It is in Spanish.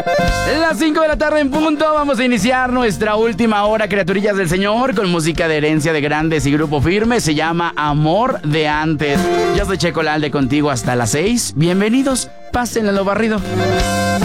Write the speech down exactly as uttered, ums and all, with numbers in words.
Las cinco de la tarde en punto, vamos a iniciar nuestra última hora, criaturillas del Señor, con música de Herencia de Grandes y Grupo Firme. Se llama Amor de Antes. Yo soy Checo Lalde, contigo hasta las seis. Bienvenidos, pásenle lo barrido.